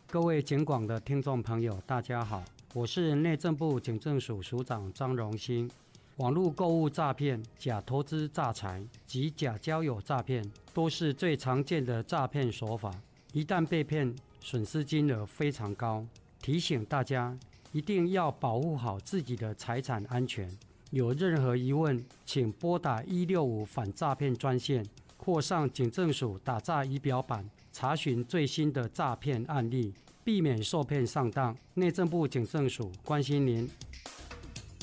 各位警广的听众朋友，大家好，我是内政部警政署署长张荣兴。网络购物诈骗、假投资诈财及假交友诈骗都是最常见的诈骗手法，一旦被骗，损失金额非常高。提醒大家一定要保护好自己的财产安全。有任何疑问，请拨打165反诈骗专线，或上警政署打诈仪表板查询最新的诈骗案例，避免受骗上当。内政部警政署关心您。